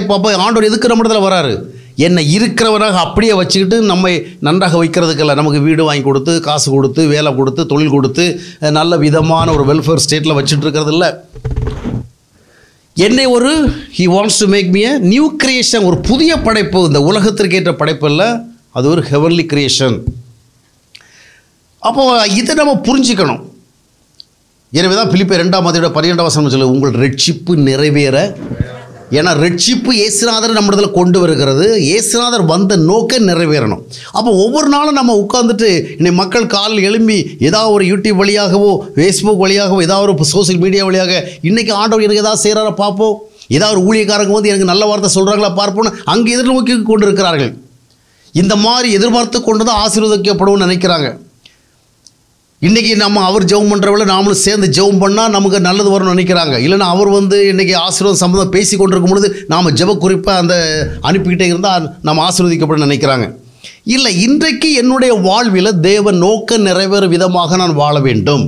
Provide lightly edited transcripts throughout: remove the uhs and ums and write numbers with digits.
படைப்பு. அப்போ ஆண்டவர் எதுக்கு நம்ம இடத்துல வராரு? என்னை இருக்கிறவராக அப்படியே வச்சுக்கிட்டு நம்மை நன்றாக வைக்கிறதுக்கல்ல, நமக்கு வீடு வாங்கி கொடுத்து, காசு கொடுத்து, வேலை கொடுத்து, தொழில் கொடுத்து, நல்ல விதமான ஒரு வெல்ஃபேர் ஸ்டேட்டில் வச்சுட்டு இருக்கிறது இல்லை. என்னை ஒரு he wants to make me a new creation, ஒரு புதிய படைப்பு. இந்த உலகத்திற்கு ஏற்ற படைப்பு இல்லை, அது ஒரு ஹெவன்லி கிரியேஷன். அப்போது இதை நம்ம புரிஞ்சுக்கணும். எனவே தான் பிலிப்பியர் 2:12 சொல்லு, உங்கள் ரட்சிப்பு நிறைவேற. ஏன்னா ரட்சிப்பு இயேசுநாதர் நம்ம இடத்துல கொண்டு வருகிறது. இயேசுநாதர் வந்த நோக்கம் நிறைவேறணும். அப்போ ஒவ்வொரு நாளும் நம்ம உட்காந்துட்டு இன்னைக்கு மக்கள் காலையில் எழும்பி ஏதாவது ஒரு யூடியூப் வழியாகவோ ஃபேஸ்புக் வழியாகவோ ஏதாவது ஒரு சோசியல் மீடியா வழியாக இன்றைக்கி ஆண்டவர் எனக்கு ஏதாவது செய்கிறார பார்ப்போம், ஏதாவது ஒரு ஊழியக்காரங்க வந்து எனக்கு நல்ல வார்த்தை சொல்கிறாங்களா பார்ப்போம்னு அங்கே எதிர்நோக்கி கொண்டு இருக்கிறார்கள். இந்த மாதிரி எதிர்பார்த்து கொண்டு தான் ஆசீர்வதிக்கப்படுவோம்னு நினைக்கிறாங்க. இன்றைக்கி நம்ம அவர் ஜெபம் பண்ணுறவங்கள நாமளும் சேர்ந்து ஜெபம் பண்ணால் நமக்கு நல்லது வரும்னு நினைக்கிறாங்க. இல்லைனா அவர் வந்து இன்றைக்கி ஆசீர்வாதம் சம்மந்தம் பேசி கொண்டிருக்கும் பொழுது நாம் ஜெப குறிப்பை அந்த அனுப்பிக்கிட்டே இருந்தால் நம்ம ஆசீர்வதிக்கப்பட நினைக்கிறாங்க. இல்லை, இன்றைக்கு என்னுடைய வாழ்வில் தேவ நோக்க நிறைவேறும் விதமாக நான் வாழ வேண்டும்.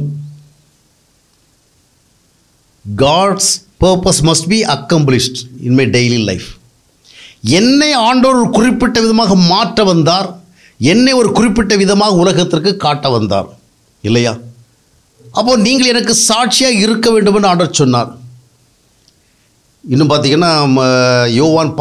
God's purpose must be accomplished in my daily life. என்னை ஆண்டவர் ஒரு குறிப்பிட்ட விதமாக மாற்ற வந்தார், என்னை ஒரு குறிப்பிட்ட விதமாக உலகத்திற்கு காட்ட வந்தார் இல்லையா? அப்போது நீங்கள் எனக்கு சாட்சியாக இருக்க வேண்டும் என்று ஆண்டவர் சொன்னார். இன்னும் பார்த்தீங்கன்னா யோவான்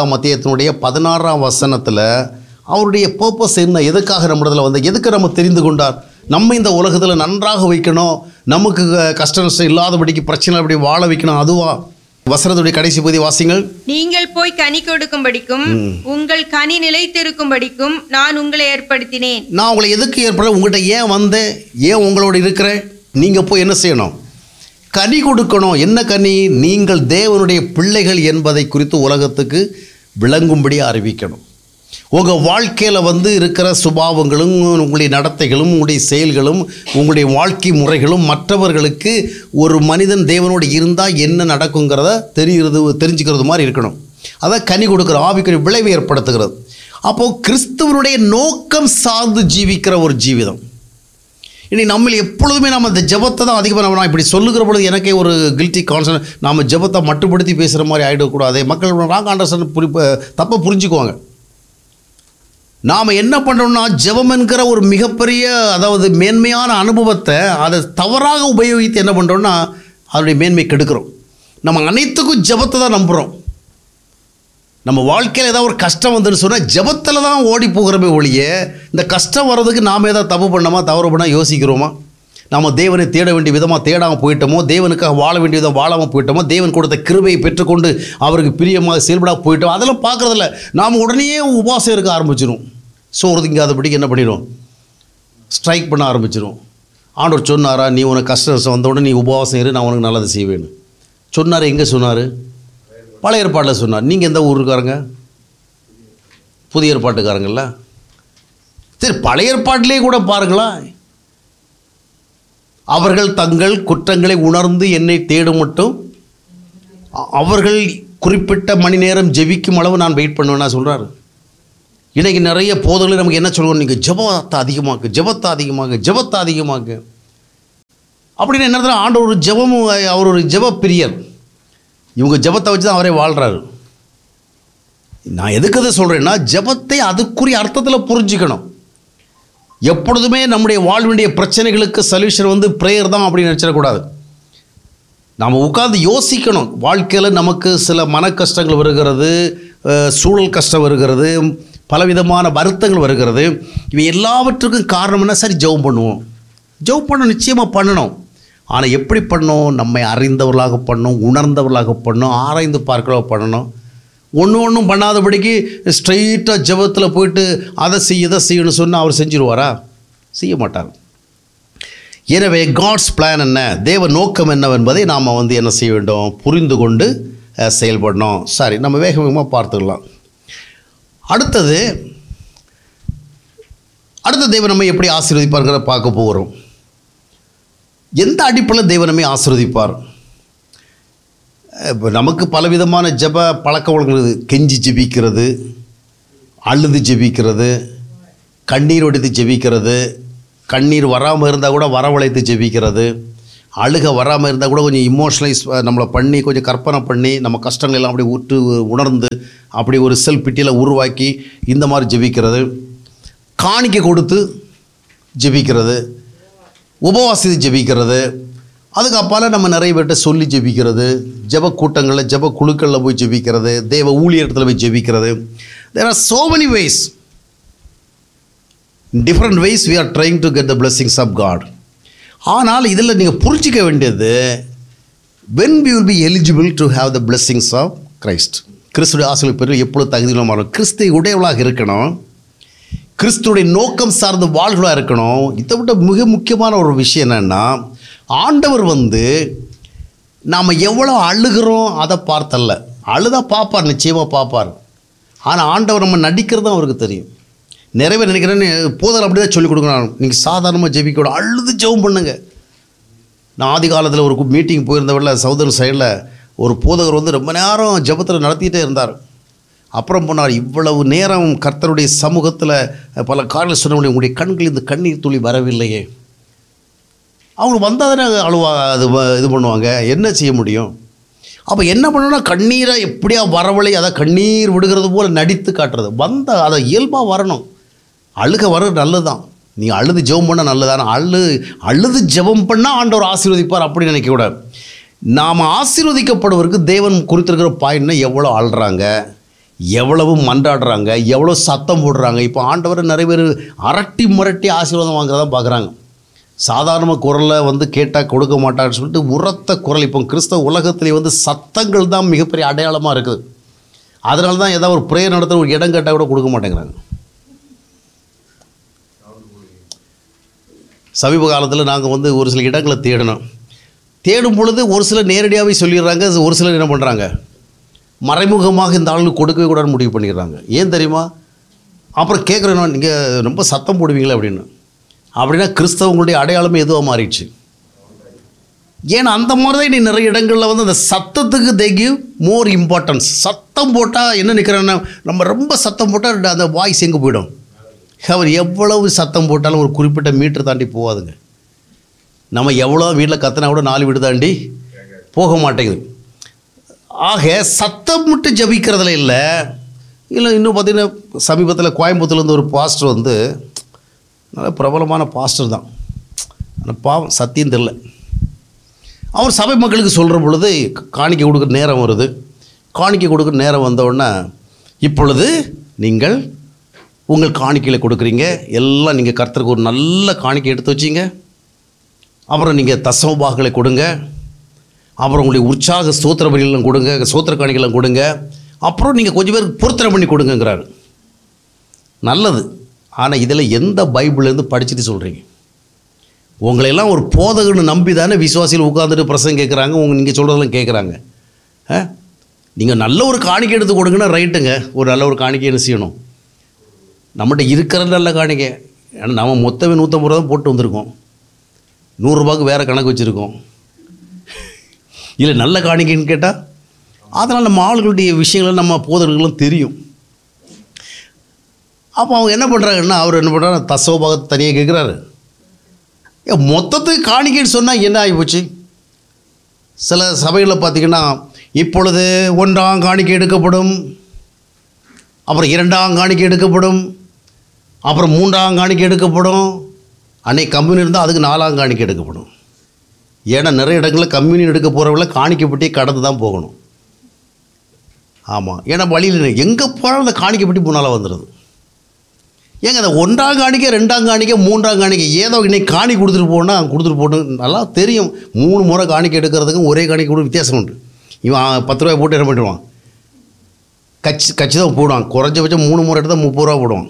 15:16 அவருடைய பர்பஸ் என்ன, எதுக்காக நம்ம இடத்துல வந்து எதுக்கு நம்ம தெரிந்து கொண்டார்? நம்ம இந்த உலகத்தில் நன்றாக வைக்கணும், நமக்கு கஷ்ட நஷ்டம் இல்லாதபடிக்கு பிரச்சனை அப்படி வாழ வைக்கணும். அதுவா? வசனத்துடைய கடைசி பகுதி வாசிங்கள். நீங்கள் போய் கனி கொடுக்கும்படிக்கும் உங்கள் கனி நிலைத்திருக்கும்படிக்கும் நான் உங்களை ஏற்படுத்தினேன். நான் உங்களை எதுக்கு ஏற்பட, உங்கள்கிட்ட ஏன் வந்தேன், ஏன் உங்களோட இருக்கிறேன்? நீங்கள் போய் என்ன செய்யணும்? கனி கொடுக்கணும். என்ன கனி? நீங்கள் தேவனுடைய பிள்ளைகள் என்பதை குறித்து உலகத்துக்கு விளங்கும்படி அறிவிக்கணும். உங்கள் வாழ்க்கையில் வந்து இருக்கிற சுபாவங்களும் உங்களுடைய நடத்தைகளும் உங்களுடைய செயல்களும் உங்களுடைய வாழ்க்கை முறைகளும் மற்றவர்களுக்கு ஒரு மனிதன் தேவனோடு இருந்தால் என்ன நடக்குங்கிறத தெரிஞ்சுக்கிறது மாதிரி இருக்கணும். அதான் கனி கொடுக்குற ஆவிக்குரிய விளைவை ஏற்படுத்துகிறது. அப்போது கிறிஸ்துவனுடைய நோக்கம் சார்ந்து ஜீவிக்கிற ஒரு ஜீவிதம். இனி நம்ம எப்பொழுதுமே நம்ம இந்த ஜெபத்தை தான் அதிகமாக நான் இப்படி சொல்லுகிற பொழுது எனக்கே ஒரு கில்ட்டி கான்சன், நாம் ஜெபத்தை மட்டுப்படுத்தி பேசுகிற மாதிரி ஆகிடக்கூடாது. மக்கள் ராங் அண்டர்ஸ்டாண்ட் தப்பை புரிஞ்சுக்குவாங்க. நாம் என்ன பண்ணுறோம்னா ஜெபம் என்கிற ஒரு மிகப்பெரிய அதாவது மேன்மையான அனுபவத்தை அதை தவறாக உபயோகித்து என்ன பண்ணுறோன்னா அதனுடைய மேன்மை கெடுக்கிறோம். நம்ம அனைத்துக்கும் ஜெபத்தை தான் நம்புகிறோம். நம்ம வாழ்க்கையில் ஏதாவது ஒரு கஷ்டம் வந்துன்னு சொன்னால் ஜெபத்தில் தான் ஓடி போகிறோமே ஒழிய இந்த கஷ்டம் வர்றதுக்கு நாம் ஏதாவது தப்பு பண்ணோமா தவறு பண்ணால் யோசிக்கிறோமா? நம்ம தேவனை தேட வேண்டிய விதமாக தேடாமல் போயிட்டோமோ, தேவனுக்காக வாழ வேண்டிய விதம் வாழாமல் போயிட்டோமோ, தேவன் கொடுத்த கிருபையை பெற்றுக்கொண்டு அவருக்கு பிரியமாக செயல்படாமல் போயிட்டோம், அதெல்லாம் பார்க்குறதில்ல. நாம் உடனே உபவாசம் இருக்க ஆரம்பிச்சிடும். சோறு திங்காதபடிக்கு என்ன பண்ணிடும்? ஸ்ட்ரைக் பண்ண ஆரம்பிச்சிடும். ஆண்டவர் சொன்னாரா, நீ உனக்கு கஷ்டம் வந்தவுடனே நீ உபவாசம் இரு, நான் உனக்கு நல்லது செய்வேன்னு சொன்னார். எங்கே சொன்னார்? பழைய ஏற்பாட்டில் சொன்னார். நீங்கள் எந்த ஊருக்காரங்க? புதிய ஏற்பாட்டுக்காரங்கள? சரி, பழைய ஏற்பாட்டிலே கூட பாருங்களா, அவர்கள் தங்கள் குற்றங்களை உணர்ந்து என்னை தேடும் மட்டும் அவர்கள் குறிப்பிட்ட மணி நேரம் ஜெபிக்கும் அளவு நான் வெயிட் பண்ணுவேன்னா சொல்கிறார். இன்றைக்கி நிறைய போதல்கள் நமக்கு என்ன சொல்லுவோம், நீங்கள் ஜெபத்தை அதிகமாக்கு, ஜெபத்தை அதிகமாக்கு, ஜெபத்தை அதிகமாக்கு அப்படின்னு என்ன ஆண்டவர் ஒரு ஜெபமும், அவர் ஒரு ஜெப பிரியர். இவங்க ஜெபத்தை வச்சு தான் அவரே வாழ்கிறாரு. நான் எதுக்கு அதை சொல்கிறேன்னா ஜெபத்தை அதுக்குரிய அர்த்தத்தில் புரிஞ்சுக்கணும். எப்பொழுதுமே நம்முடைய வாழ்வுடைய பிரச்சனைகளுக்கு சொல்யூஷன் வந்து ப்ரேயர் தான் அப்படின்னு நினச்சிடக்கூடாது. நாம் உட்கார்ந்து யோசிக்கணும். வாழ்க்கையில் நமக்கு சில மன கஷ்டங்கள் வருகிறது, சூழல் கஷ்டம் வருகிறது, பலவிதமான வருத்தங்கள் வருகிறது. இவை எல்லாவற்றுக்கும் காரணம் என்ன? சரி, ஜெபம் பண்ணுவோம். ஜெபம் பண்ணணும், நிச்சயமாக பண்ணணும். ஆனால் எப்படி பண்ணணும்? நம்மை அறிந்தவர்களாக பண்ணணும், உணர்ந்தவர்களாக பண்ணணும், ஆராய்ந்து பார்க்கிறவ பண்ணணும். ஒன்றும் பண்ணாதபடிக்கு ஸ்ட்ரெயிட்டாக ஜெபத்தில் போயிட்டு அதை செய்ய இதை செய்யணும்னு சொன்னால் அவர் செஞ்சுருவாரா? செய்ய மாட்டார். எனவே காட்ஸ் பிளான் என்ன, தேவ நோக்கம் என்னவென்பதை நாம் வந்து என்ன செய்ய வேண்டும்? புரிந்து கொண்டு செயல்படணும். சரி, நம்ம வேக வேகமாக பார்த்துக்கலாம். அடுத்தது தேவன் நம்மை எப்படி ஆசீர்வதிப்பார்கிறத பார்க்க போகிறோம். எந்த அடிப்படையில் தேவன் நம்மை ஆசீர்வதிப்பார்? இப்போ நமக்கு பலவிதமான ஜெப பழக்க வழங்குறது. கெஞ்சி ஜெபிக்கிறது, அழுது ஜெபிக்கிறது, கண்ணீர் வடித்து ஜெபிக்கிறது, கண்ணீர் வராமல் இருந்தால் கூட வரவழைத்து ஜெபிக்கிறது, அழுக வராமல் இருந்தால் கூட கொஞ்சம் இமோஷனலைஸ் நம்மளை பண்ணி கொஞ்சம் கற்பனை பண்ணி நம்ம கஷ்டங்கள் எல்லாம் அப்படி விட்டு உணர்ந்து அப்படி ஒரு செல்ஃப் பிட்டியில் உருவாக்கி இந்த மாதிரி ஜெபிக்கிறது, காணிக்கை கொடுத்து ஜெபிக்கிறது, உபவாசி ஜெபிக்கிறது, அதுக்கப்பால் நம்ம நிறைய பேர்கிட்ட சொல்லி ஜெபிக்கிறது, ஜெப கூட்டங்களில் ஜெப குழுக்களில் போய் ஜெபிக்கிறது, தேவ ஊழியத்தில் போய் ஜெபிக்கிறது. There are so many ways. In different ways we are trying to get the blessings of God. ஆனால் இதில் நீங்கள் புரிஞ்சிக்க வேண்டியது, when we will be eligible to have the blessings of Christ. கிறிஸ்துடைய ஆசீர்வாதம் பெற எப்பொழுது தகுதியுள்ள மாறும்? கிறிஸ்துவை உடையவளாக இருக்கணும், கிறிஸ்துடைய நோக்கம் சார்ந்த வாழ்களாக இருக்கணும். இதை விட மிக முக்கியமான ஒரு விஷயம் என்னென்னா, ஆண்டவர் நாம் எவ்வளோ அழுகிறோம் அதை பார்த்தல்ல. அழுதா பார்ப்பார், நிச்சயமாக பார்ப்பார். ஆனால் ஆண்டவர் நம்ம நடிக்கிறதும் அவருக்கு தெரியும். நிறைய பேர் நினைக்கிறேன்னு போதல் அப்படி தான் சொல்லிக் கொடுக்கணும். நீங்கள் சாதாரணமாக ஜெபிக்கணும், அழுது ஜெபம் பண்ணுங்க. நான் ஆதி காலத்தில் ஒரு மீட்டிங் போயிருந்தவரில் சவுதர்ன் சைடில் ஒரு போதகர் ரொம்ப நேரம் ஜெபத்தில் நடத்திக்கிட்டே இருந்தார். அப்புறம் போனார், இவ்வளவு நேரம் கர்த்தருடைய சமூகத்தில் பல காரியங்கள் சொன்ன முடியும், உங்களுடைய கண்களில் இந்த கண்ணீர் துளி வரவில்லையே. அவங்க வந்தால் தானே அழுவா அது இது பண்ணுவாங்க, என்ன செய்ய முடியும்? அப்போ என்ன பண்ணணும்னா, கண்ணீரை எப்படியா வரவழை அதை கண்ணீர் விடுகிறது போல் நடித்து காட்டுறது. வந்தால் அதை இயல்பாக வரணும். அழுக வர்றது நல்லது தான், நீ அழுது ஜெபம் பண்ண நல்லதான. அழுது ஜெபம் பண்ணால் ஆண்டவர் ஆசீர்வதிப்பார் அப்படின்னு நினைக்கக்கூடாது. நாம் ஆசீர்வதிக்கப்படுவதற்கு தேவன் குறித்திருக்கிற பாயிண்ட்னா எவ்வளோ அழுறாங்க, எவ்வளவு மன்றாடுறாங்க, எவ்வளோ சத்தம் போடுறாங்க. இப்போ ஆண்டவர் நிறைய பேர் அரட்டி முரட்டி ஆசீர்வாதம் வாங்குறதான் பார்க்குறாங்க. சாதாரண குரலில் கேட்டால் கொடுக்க மாட்டான்னு சொல்லிட்டு உரத்த குரல். இப்போ கிறிஸ்தவ உலகத்திலே சத்தங்கள் தான் மிகப்பெரிய அடையாளமாக இருக்குது. அதனால தான் ஏதாவது ஒரு ப்ரேயர் நடத்த ஒரு இடம் கேட்டால் கூட கொடுக்க மாட்டேங்கிறாங்க. சமீப காலத்தில் நாங்கள் ஒரு சில இடங்களை தேடும் பொழுது ஒரு சிலர் நேரடியாகவே சொல்லிடுறாங்க, ஒரு சிலர் என்ன பண்ணுறாங்க, மறைமுகமாக இந்த ஆளுக்கு கொடுக்கவே கூடாதுன்னு முடிவு பண்ணிடுறாங்க. ஏன் தெரியுமா? அப்புறம் கேட்குறேன்னா, நீங்கள் ரொம்ப சத்தம் போடுவீங்களே அப்படின்னா கிறிஸ்தவங்களுடைய அடையாளமே எதுவாக மாறிடுச்சு. ஏன்னா அந்த மாதிரி தான் நீ நிறைய இடங்களில் அந்த சத்தத்துக்கு they give more importance. சத்தம் போட்டால் என்ன நிற்கிறேன்னா, நம்ம ரொம்ப சத்தம் போட்டால் அந்த வாய்ஸ் எங்கே போயிடும்? அவர் எவ்வளவு சத்தம் போட்டாலும் ஒரு குறிப்பிட்ட மீட்டர் தாண்டி போகாதுங்க. நம்ம எவ்வளோ வீட்டில் கத்தினா கூட 4 வீடு தாண்டி போக மாட்டேங்குது. ஆக சத்தம் மட்டும் ஜபிக்கிறதுல இல்லை. இன்னும் பார்த்திங்கன்னா, சமீபத்தில் கோயம்புத்தூர்லேருந்து ஒரு பாஸ்டர் நல்ல பிரபலமான பாஸ்டர் தான், ஆனால் பாவம் சத்தியம் தெரியல. அவர் சபை மக்களுக்கு சொல்கிற பொழுது காணிக்கை கொடுக்குற நேரம் வருது. காணிக்கை கொடுக்குற நேரம் வந்தவுடனே, இப்பொழுது நீங்கள் உங்கள் காணிக்கையில் கொடுக்குறீங்க, எல்லாம் நீங்கள் கர்த்தருக்கு ஒரு நல்ல காணிக்கை எடுத்து வச்சிங்க, அப்புறம் நீங்கள் தசமபாகங்களை கொடுங்க, அப்புறம் உங்களுடைய உற்சாக ஸ்தோத்திர பலிகளும் கொடுங்க, ஸ்தோத்திர காணிக்கைலாம் கொடுங்க, அப்புறம் நீங்கள் கொஞ்சம் பேருக்கு பொருத்தனை பண்ணி கொடுங்கங்கிறாரு. நல்லது. ஆனால் இதில் எந்த பைபிள்லேருந்து படிச்சுட்டு சொல்கிறீங்க? உங்களையெல்லாம் ஒரு போதகன்னு நம்பி தானே விசுவாசியில் உட்காந்துட்டு பிரசங்க கேட்குறாங்க, நீங்கள் சொல்கிறதெல்லாம் கேட்குறாங்க. நீங்கள் நல்ல ஒரு காணிக்கை எடுத்து கொடுங்கன்னா ரைட்டுங்க, ஒரு நல்ல ஒரு காணிக்கை என்ன செய்யணும்? நம்மகிட்ட இருக்கிற நல்ல காணிக்கை. ஏன்னா நம்ம மொத்தமே 150 ரூபா தான் போட்டு வந்திருக்கோம், 100 ரூபாய்க்கு வேறு கணக்கு வச்சுருக்கோம். இல்லை நல்ல காணிக்கைன்னு கேட்டால், அதனால் நம்ம ஆளுகளுடைய விஷயங்கள் நம்ம போதர்களும் தெரியும். அப்போ அவங்க என்ன பண்ணுறாங்கன்னா, அவர் என்ன பண்ணுறாரு, தசோபாகத்தை தனியாக கேட்குறாரு. மொத்தத்துக்கு காணிக்கைன்னு சொன்னால் என்ன ஆகிப்போச்சு? சில சபைகளில் பார்த்திங்கன்னா, இப்பொழுது 1ஆம் காணிக்கை எடுக்கப்படும், அப்புறம் 2ஆம் காணிக்கை எடுக்கப்படும், அப்புறம் 3ஆம் காணிக்கை எடுக்கப்படும். அன்னைக்கு கம்யூனி இருந்தால் அதுக்கு 4ஆம் காணிக்கை எடுக்கப்படும். ஏன்னா நிறைய இடங்களில் கம்யூனியன் எடுக்க போகிறவங்கள காணிக்கைப்பட்டியை கடந்து தான் போகணும். ஆமாம், ஏன்னா வழியில் எங்கே போனாலும் அந்த காணிக்கைப்பட்டி முன்னால் வந்துடுது. ஏங்க அந்த 1ஆம் காணிக்கை, 2ஆம் காணிக்கை, 3ஆம் காணிக்கை ஏதோ இன்னைக்கு காணி கொடுத்துட்டு போனால் கொடுத்துட்டு போட்டு நல்லா தெரியும். 3 முறை காணிக்கை எடுக்கிறதுக்கும் ஒரே காணிக்கை கூட வித்தியாசம் உண்டு. இவன் 10 ரூபாய் போட்டு என்ன பண்ணிடுவான், கட்சி தான் போடுவான். குறைஞ்சபட்சம் 3 முறை எடுத்தால் 30 ரூபா போடுவான்.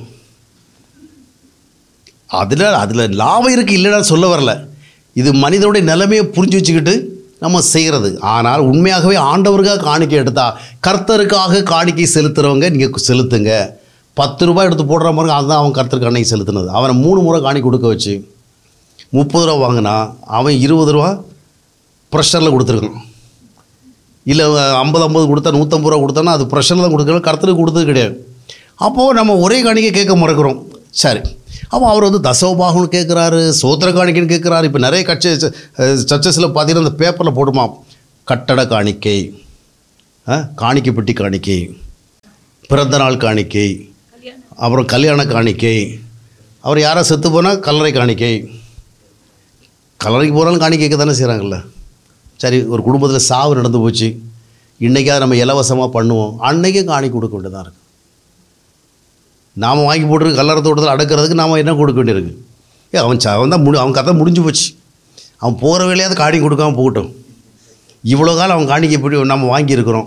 அதில் லாபம் இருக்குது, இல்லைன்னா சொல்ல வரல. இது மனிதனுடைய நிலைமையை புரிஞ்சு வச்சுக்கிட்டு நம்ம செய்கிறது. ஆனால் உண்மையாகவே ஆண்டவருக்காக காணிக்கை எடுத்தால், கர்த்தருக்காக காணிக்கை செலுத்துகிறவங்க நீங்கள் செலுத்துங்க. 10 ரூபாய் எடுத்து போடுற மாதிரி அதுதான் அவன் கர்த்தருக்கு அன்னைக்கு செலுத்தினது. அவனை 3 முறை காணி கொடுக்க வச்சு 30 ரூபா வாங்கினா, அவன் 20 ரூபா ப்ரெஷரில் கொடுத்துருக்கணும். இல்லை 50 கொடுத்தா 150 ரூபா கொடுத்தானா அது ப்ரெஷரில் தான் கொடுக்கணும், கர்த்தருக்கு கொடுத்தது கிடையாது. அப்போது நம்ம ஒரே காணிக்கை கேட்க மறக்கிறோம். சரி, அப்போ அவர் வந்து தசமபாகம்னு கேட்குறாரு, சோத்திர காணிக்கைன்னு கேட்குறாரு. இப்போ நிறைய சர்ச்சஸில் பார்த்தீங்கன்னா அந்த பேப்பரில் போடுமா, கட்டட காணிக்கை, காணிக்கை பெட்டி காணிக்கை, பிறந்த நாள் காணிக்கை, அப்புறம் கல்யாண காணிக்கை, அவர் யாரை செத்து போனால் கல்லறை காணிக்கை. கல்லறைக்கு போனாலும் காணிக்கைக்கு தானே செய்கிறாங்கல்ல. சரி, ஒரு குடும்பத்தில் சாவு நடந்து போச்சு, இன்றைக்காவது நம்ம இலவசமாக பண்ணுவோம், அன்றைக்கே காணிக்கை கொடுக்க வேண்டியதாக இருக்குது. நாம் வாங்கி போட்டு கல்லறை தோட்டத்தில் அடக்கிறதுக்கு நாம் என்ன கொடுக்க வேண்டியிருக்கு? அவன் தான் அவன் கதை முடிஞ்சு போச்சு. அவன் போகிற வேலையாவது காணிக்கை கொடுக்காமல் போகட்டும். இவ்வளோ காலம் அவன் காணிக்கை எப்படி நம்ம வாங்கியிருக்கிறோம்.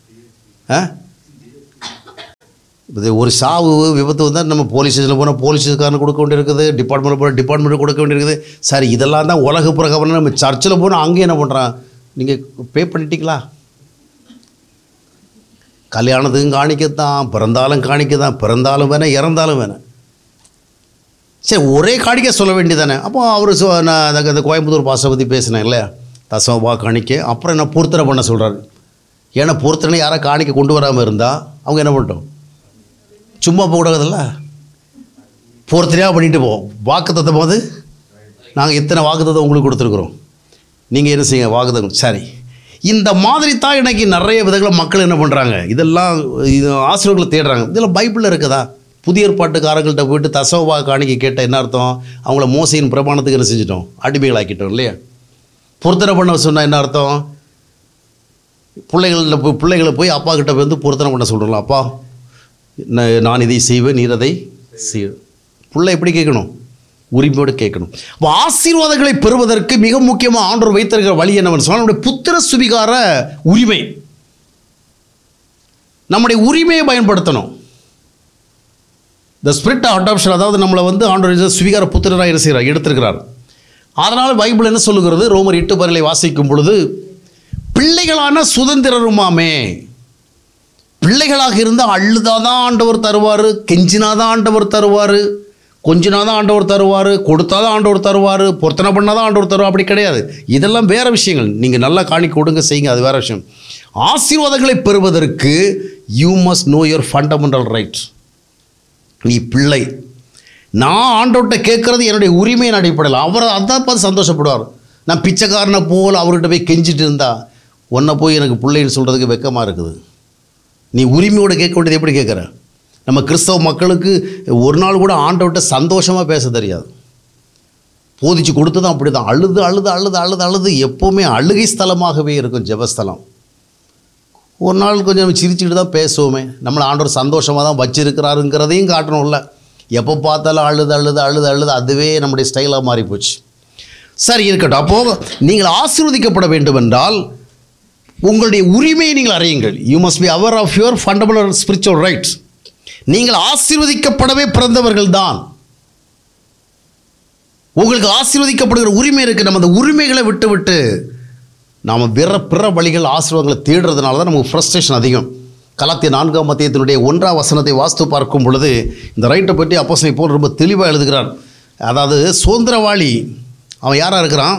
இது ஒரு சாவு விபத்து வந்தால் நம்ம போலீஸ் ஸ்டேஷனில் போனால் போலீஸ் ஸ்டேஷனுக்காரனு கொடுக்க வேண்டியிருக்குது, டிபார்ட்மெண்ட் போனால் டிபார்ட்மெண்ட்டு கொடுக்க வேண்டியிருக்குது. சரி, இதெல்லாம் தான் உலக பிரகாரம். நம்ம சர்ச்சில் போனால் அங்கே என்ன பண்ணுறான், நீங்கள் பே பண்ணிட்டீங்களா? கல்யாணத்துக்கும் காணிக்கத்தான், பிறந்தாலும் காணிக்கத்தான், பிறந்தாலும் வேணாம், இறந்தாலும் வேணாம். சரி, ஒரே காணிக்கை சொல்ல வேண்டியதானே. அப்போ அவர் நான் அந்த கோயம்புத்தூர் பாசை பற்றி பேசினேன் இல்லையா, தசமபா காணிக்கை. அப்புறம் என்ன பொருத்தனை பண்ண சொல்கிறாரு. ஏன்னா பொருத்தனை யாராவது காணிக்கை கொண்டு வராமல் இருந்தால் அவங்க என்ன பண்ணிட்டோம், சும்மா போகக்கூடாதுல்ல, பொருத்தனையாக பண்ணிட்டு போவோம். வாக்குத்தத்தம் போது நாங்கள் இத்தனை வாக்குத்தத்தம் உங்களுக்கு கொடுத்துருக்குறோம், நீங்கள் என்ன செய்யுங்க வாக்குத்தத்தம். சரி, இந்த மாதிரி தான் இன்றைக்கி நிறைய விதங்களில் மக்கள் என்ன பண்ணுறாங்க, இதெல்லாம் ஆசிரியர்களை தேடுறாங்க. இதெல்லாம் பைபிளில் இருக்குதா? புதிய ஏற்பாட்டுக்காரங்கள்ட்ட போய்ட்டு தசமபா காணிக்கை கேட்டால் என்ன அர்த்தம், அவங்கள மோசையின் பிரமாணத்துக்கு என்ன செஞ்சிட்டோம், அடிமைகளாக்கிட்டோம் இல்லையா? பொருத்தனை பண்ண சொன்னால் என்ன அர்த்தம், பிள்ளைகளை போய் அப்பா கிட்ட வந்து பொருத்தனை பண்ண சொல்கிறோம்ல, அப்பா நான் இதை செய்வேன், நீர் அதை செய். பிள்ளை எப்படி கேட்கணும், உரிமையோடு கேட்கணும். அப்போ ஆசீர்வாதங்களை பெறுவதற்கு மிக முக்கியமாக ஆண்டவர் வைத்திருக்கிற வழி என்னவென்று சொன்னால் நம்முடைய புத்திர சுவிகார உரிமை. நம்முடைய உரிமையை பயன்படுத்தணும். த ஸ்பிரிட் ஆஃப் அடாப்ஷன், அதாவது நம்மளை வந்து ஆண்டவர் சுவிகார புத்திரராக என்ன செய்கிறார், எடுத்திருக்கிறார். அதனால் பைபிள் என்ன சொல்லுகிறது, ரோமர் 8:10 வாசிக்கும் பொழுது, பிள்ளைகளான சுதந்திரருமாமே. பிள்ளைகளாக இருந்தால் அழுதாதான் ஆண்டவர் தருவார், கெஞ்சினாதான் ஆண்டவர் தருவார், கொஞ்சினாதான் ஆண்டவர் தருவார், கொடுத்தாதான் ஆண்டவர் தருவார், பொருத்தனை பண்ணாதான் ஆண்டவர் தருவார். அப்படி கிடையாது. இதெல்லாம் வேறு விஷயங்கள். நீங்கள் நல்லா காணிக்கை கொடுங்க, செய்யுங்க, அது வேறு விஷயம். ஆசீர்வாதங்களை பெறுவதற்கு you must know your fundamental right. நீ பிள்ளை, நான் ஆண்டவர்கிட்ட கேட்குறது என்னுடைய உரிமையின் அடிப்படையில். அவர் அதான் பார்த்து சந்தோஷப்படுவார். நான் பிச்சைக்காரனை போல் அவர்கிட்ட போய் கெஞ்சிட்டு இருந்தா, உன்னை போய் எனக்கு பிள்ளைன்னு சொல்கிறதுக்கு வெக்கமாக இருக்குது. நீ உரிமையோடு கேட்க வேண்டியது எப்படி கேட்குற? நம்ம கிறிஸ்தவ மக்களுக்கு ஒரு நாள் கூட ஆண்டவர்கிட்ட சந்தோஷமாக பேச தெரியாது. போதிச்சு கொடுத்து தான் அப்படி தான் அழுது அழுது அழுது அழுது அழுது எப்போவுமே அழுகை ஸ்தலமாகவே இருக்கும் ஜெபஸ்தலம். ஒரு நாள் கொஞ்சம் சிரிச்சுக்கிட்டு தான் பேசுவோமே. நம்மளை ஆண்டவர் சந்தோஷமாக தான் வச்சிருக்கிறாருங்கிறதையும் காட்டணும்ல. எப்போ பார்த்தாலும் அழுது அழுது அழுது அழுது அதுவே நம்முடைய ஸ்டைலாக மாறி போச்சு. சரி, இருக்கட்டும். அப்போது நீங்கள் ஆசீர்வதிக்கப்பட வேண்டும் என்றால் உங்களுடைய உரிமையை நீங்கள் அறியுங்கள். You must be our of your fundamental spiritual rights. நீங்கள் ஆசீர்வதிக்கப்படவே பிறந்தவர்கள் தான். உங்களுக்கு ஆசீர்வதிக்கப்படுகிற உரிமை இருக்குது. நம்ம அந்த உரிமைகளை விட்டு விட்டு நாம் பிற வழிகள் ஆசீர்வாதங்களை தேடுறதுனால தான் நமக்கு ஃப்ரஸ்ட்ரேஷன் அதிகம். கலாத்திய 4ஆம் அத்தியாயத்தினுடைய 1ஆம் வசனத்தை வாசித்து பார்க்கும் பொழுது இந்த ரைட்டை பற்றி அப்போஸ்தலன் பவுல் ரொம்ப தெளிவாக எழுதுகிறார். அதாவது சுதந்திரவாளி அவன் யாராக இருக்கிறான்,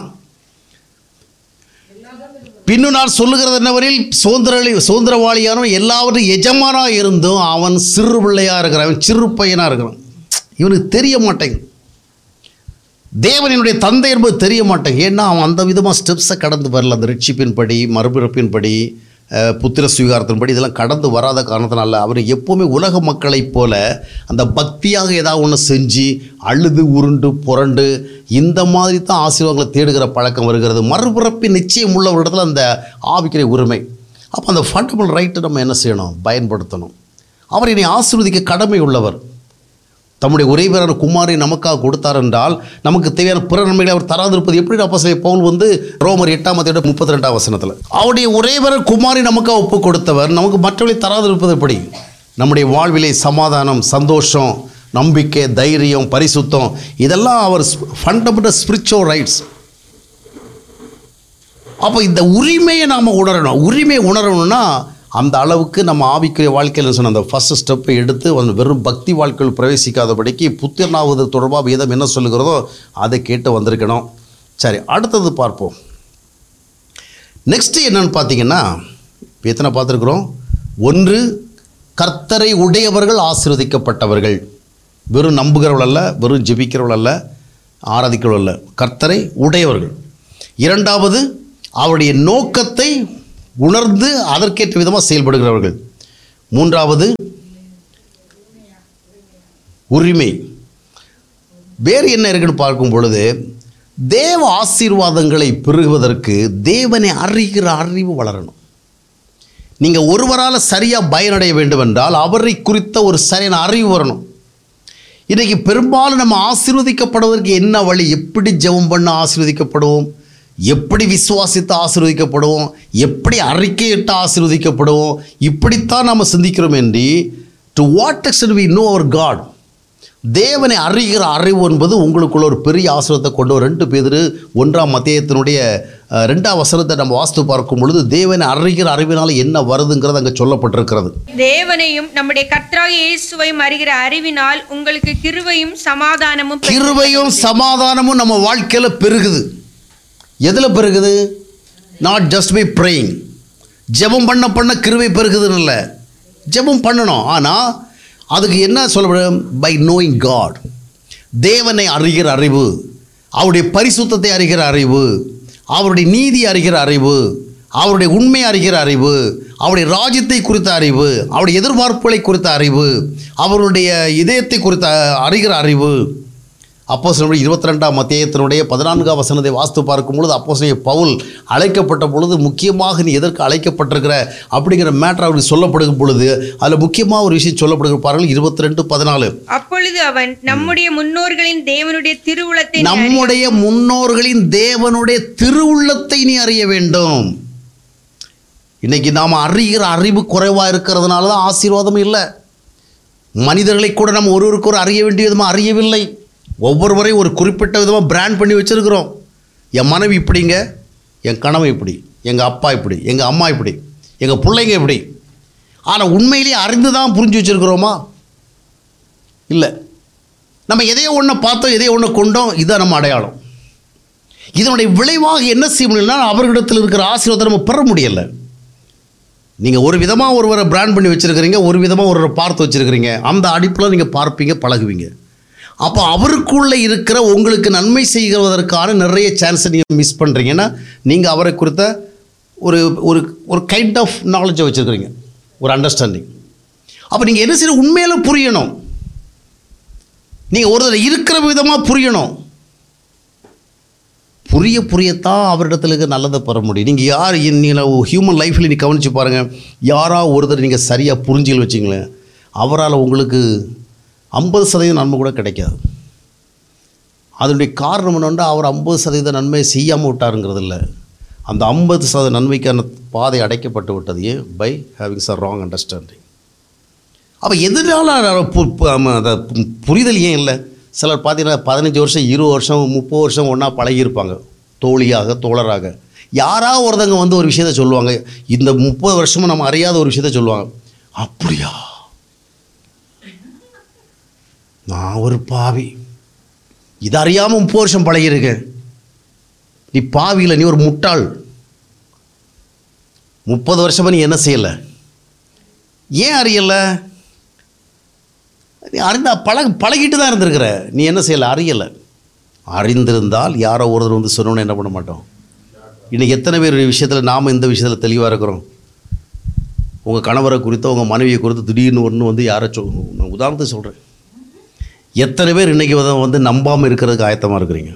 பின்னு நான் சொல்லுகிறது என்னவரில் சுதந்திரவாளியானவன் எல்லாவற்றையும் எஜமானாக இருந்தும் அவன் சிறு பிள்ளையாக இருக்கிறான், அவன் சிறு பையனாக இருக்கிறான். இவனுக்கு தெரிய மாட்டேங்குது தேவனுடைய தந்தை என்பது தெரிய மாட்டேங்க. ஏன்னா அவன் அந்த விதமாக ஸ்டெப்ஸை கடந்து வரல. அந்த ரட்சிப்பின்படி, மறுபிறப்பின்படி, புத்திர சுவீகாரத்தின்படி இதெல்லாம் கடந்து வராத காரணத்தினால அவர் எப்போவுமே உலக மக்களைப் போல அந்த பக்தியாக ஏதாவது ஒன்று செஞ்சு அழுது உருண்டு புரண்டு இந்த மாதிரி தான் ஆசீர்வாதங்களை தேடுகிற பழக்கம் வருகிறது. மறுபிறப்பின் நிச்சயம் உள்ள ஒரு இடத்துல அந்த ஆவிக்கிற உரிமை. அப்போ அந்த ஃபண்டமெண்டல் ரைட்டை நம்ம என்ன செய்யணும், பயன்படுத்தணும். அவர் என்னை ஆசீர்வதிக்க கடமை உள்ளவர். தம்முடைய ஒரே பேரான குமாரை நமக்காக கொடுத்தார் என்றால் நமக்கு தேவையான பிற நன்மைகளை அவர் தராதிருப்பது எப்படி? அப்போஸ்தலன் பவுல் ரோமர் 8ஆம் அத்தியாயம் 32ஆம் வசனத்தில் அவருடைய ஒரே பேரான குமாரை நமக்காக ஒப்பு கொடுத்தவர் நமக்கு மற்றவர்களை தராதிருப்பது எப்படி? நம்முடைய வாழ்விலே சமாதானம், சந்தோஷம், நம்பிக்கை, தைரியம், பரிசுத்தம் இதெல்லாம் அவர் ஃபண்டமெண்டல் ஸ்பிரிச்சுவல் ரைட்ஸ். அப்போ இந்த உரிமையை நாம் உணரணும். உரிமையை உணரணும்னா அந்த அளவுக்கு நம்ம ஆவிக்குரிய வாழ்க்கையில் சொன்ன அந்த ஃபஸ்ட் ஸ்டெப்பை எடுத்து அந்த வெறும் பக்தி வாழ்க்கையில் பிரவேசிக்காதபடிக்கு புத்திரனாவது தொடர்பாக வேதம் என்ன சொல்லுகிறதோ அதை கேட்டு வந்திருக்கணும். சரி, அடுத்தது பார்ப்போம். நெக்ஸ்ட்டு என்னன்னு பார்த்தீங்கன்னா, இப்போ எத்தனை பார்த்துருக்குறோம்? 1, கர்த்தரை உடையவர்கள் ஆசீர்வதிக்கப்பட்டவர்கள். வெறும் நம்புகிறவள் அல்ல, வெறும் ஜெபிக்கிறவள் அல்ல, ஆராதிக்கிறவள் அல்ல, கர்த்தரை உடையவர்கள். இரண்டாவது, அவருடைய நோக்கத்தை உணர்ந்து அதற்கேற்ற விதமாக செயல்படுகிறவர்கள். மூன்றாவது, உரிமை. வேறு என்ன இருக்குன்னு பார்க்கும் பொழுது, தேவ ஆசீர்வாதங்களை பெறுவதற்கு தேவனை அறிகிற அறிவு வளரணும். நீங்கள் ஒருவரால் சரியாக பயனடைய வேண்டும் என்றால் அவரை குறித்த ஒரு சரியான அறிவு வரணும். இன்றைக்கி பெரும்பாலும் நம்ம ஆசீர்வதிக்கப்படுவதற்கு என்ன வழி, எப்படி ஜெபம் பண்ண ஆசீர்வதிக்கப்படுவோம், எப்படி விசுவாசித்து ஆசீர்வதிக்கப்படுவோம், எப்படி அறிக்கையிட்டு ஆசீர்வதிக்கப்படுவோம், இப்படித்தான் நாம் சிந்திக்கிறோம் என்று to what extend we know our God. தேவனை அறிகிற அறிவு என்பது உங்களுக்குள்ள ஒரு பெரிய ஆசீர்வாதத்தை கொண்டு வரும். 2 பேதுரு 1ஆம் அத்தியாயத்தினுடைய 2ஆம் வசனத்தை நம்ம வாசித்து பார்க்கும் பொழுது தேவனை அறிகிற அறிவினால் என்ன வருதுங்கிறது அங்கே சொல்லப்பட்டிருக்கிறது. தேவனையும் நம்முடைய கர்த்தராகிய இயேசுவையும் அறிகிற அறிவினால் உங்களுக்கு கிருபையும் சமாதானமும் நம்ம வாழ்க்கையில் பெருகுது. எதில் பெருகுது? Not just by praying. ஜெபம் பண்ண கிருபை பெருகுதுன்னு இல்லை, ஜெபம் பண்ணணும். ஆனால் அதுக்கு என்ன சொல்லப்படும்? By knowing God. தேவனை அறிகிற அறிவு, அவருடைய பரிசுத்தத்தை அறிகிற அறிவு, அவருடைய நீதி அறிகிற அறிவு, அவருடைய உண்மை அறிகிற அறிவு, அவருடைய ராஜ்யத்தை குறித்த அறிவு, அவருடைய எதிர்பார்ப்புகளை குறித்த அறிவு, அவருடைய இதயத்தை குறித்த அறிகிற அறிவு. அப்போஸ்தலர் 22ஆம் அத்தியாயத்தினுடைய 14ஆம் வசனத்தை வாசித்து பார்க்கும் பொழுது அப்போஸ்தலர் பவுல் அழைக்கப்பட்ட பொழுது முக்கியமாக நீ எதற்கு அழைக்கப்பட்டிருக்கிற அப்படிங்கிற மேட்டர் அவருக்கு சொல்லப்படுகும் பொழுது அதில் முக்கியமாக ஒரு விஷயம் சொல்லப்படுகிற பாருங்கள். 22:14. அப்பொழுது அவன் நம்முடைய முன்னோர்களின் தேவனுடைய திருவுள்ளத்தை நீ அறிய வேண்டும். இன்னைக்கு நாம் அறிகிற அறிவு குறைவாக இருக்கிறதுனால தான் ஆசீர்வாதம் இல்லை. மனிதர்களை கூட நம்ம ஒருவருக்கு ஒரு அறிய வேண்டிய விதமாக அறியவில்லை. ஒவ்வொருவரையும் ஒரு குறிப்பிட்ட விதமாக பிராண்ட் பண்ணி வச்சுருக்கிறோம். என் மனைவி இப்படிங்க, என் கணவன் இப்படி, எங்கள் அப்பா இப்படி, எங்கள் அம்மா இப்படி, எங்கள் பிள்ளைங்க இப்படி. ஆனால் உண்மையிலேயே அறிந்து தான் புரிஞ்சு வச்சுருக்கிறோமா? இல்லை. நம்ம எதையோ ஒன்று பார்த்தோம், எதையோ ஒன்று கொண்டோம், இதுதான் நம்ம அடையாளம். இதனுடைய விளைவாக என்ன செய்ய முடியலன்னா அவர்களிடத்தில் இருக்கிற ஆசீர்வாதத்தை நம்ம பெற முடியலை. நீங்கள் ஒரு விதமாக ஒருவரை பிராண்ட் பண்ணி வச்சுருக்கிறீங்க, ஒரு விதமாக ஒருவரை பார்த்து வச்சுருக்கிறீங்க. அந்த அடிப்பில் நீங்கள் பார்ப்பீங்க, பழகுவீங்க. அப்போ அவருக்குள்ளே இருக்கிற உங்களுக்கு நன்மை செய்வதற்கான நிறைய சான்ஸை நீங்கள் மிஸ் பண்ணுறீங்கன்னா நீங்கள் அவரை குறித்த ஒரு ஒரு ஒரு கைண்ட் ஆஃப் நாலேஜை வச்சுருக்கிறீங்க, ஒரு அண்டர்ஸ்டாண்டிங். அப்போ நீங்கள் என்ன செய்யணும்? உண்மையில புரியணும். நீங்கள் ஒருத்தர் இருக்கிற விதமாக புரியணும். புரியத்தான் அவரிடத்துல இருக்க நல்லதை பெற முடியும். நீங்கள் யார் நீங்கள் ஹியூமன் லைஃப்பில் நீங்கள் கவனித்து பாருங்கள். யாராக ஒருத்தர் நீங்கள் சரியாக புரிஞ்சுகள் வச்சிங்களேன், அவரால் உங்களுக்கு 50% நன்மை கூட கிடைக்காது. அதனுடைய காரணம் என்னென்னா அவர் 50% நன்மை செய்யாமல் விட்டாருங்கிறது இல்லை, அந்த 50% நன்மைக்கான பாதை அடைக்கப்பட்டு விட்டது. பை ஹேவிங் ச ராங் அண்டர்ஸ்டாண்டிங். அப்போ எதனால புரிதல் ஏன் இல்லை? சிலர் பார்த்தீங்கன்னா 15 வருஷம் 20 வருஷம் 30 வருஷம் ஒன்றா பழகியிருப்பாங்க, தோழியாக தோழராக. யாராவது ஒருத்தங்க வந்து ஒரு விஷயத்த சொல்லுவாங்க, இந்த 30 வருஷமும் நம்ம அறியாத ஒரு விஷயத்த சொல்லுவாங்க. அப்படியா, நான் ஒரு பாவி, இது அறியாமல் 30 வருஷம் பழகியிருக்கேன். நீ பாவியில், நீ ஒரு முட்டாள். 30 வருஷமாக நீ என்ன செய்யலை? ஏன் அறியலை? நீ அறிந்தா பழகிட்டு தான் இருந்திருக்கிற, நீ என்ன செய்யலை? அறியலை. அறிந்திருந்தால் யாரோ ஒருத்தர் வந்து சொன்னோன்னு என்ன பண்ண மாட்டோம். இன்றைக்கி எத்தனை பேர் விஷயத்தில் நாம் இந்த விஷயத்தில் தெளிவாக இருக்கிறோம். உங்கள் கணவரை குறித்தோ உங்கள் மனைவியை குறித்து திடீர்னு ஒன்று வந்து யாரை சொல்லணும். நான் உதாரணத்துக்கு சொல்கிறேன். எத்தனை பேர் இன்றைக்கி வந்து நம்பாமல் இருக்கிறதுக்கு ஆயத்தமாக இருக்கிறீங்க?